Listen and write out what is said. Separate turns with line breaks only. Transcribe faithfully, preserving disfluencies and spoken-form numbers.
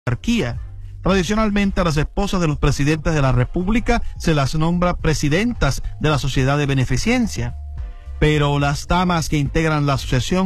monarquía. Tradicionalmente, a las esposas de los presidentes de la República se las nombra presidentas de la Sociedad de Beneficencia, pero las damas que integran la asociación